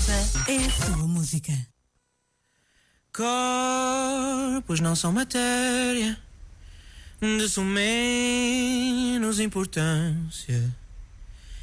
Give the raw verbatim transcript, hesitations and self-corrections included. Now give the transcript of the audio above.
é a sua música. Corpos não são matéria de sua menos importância.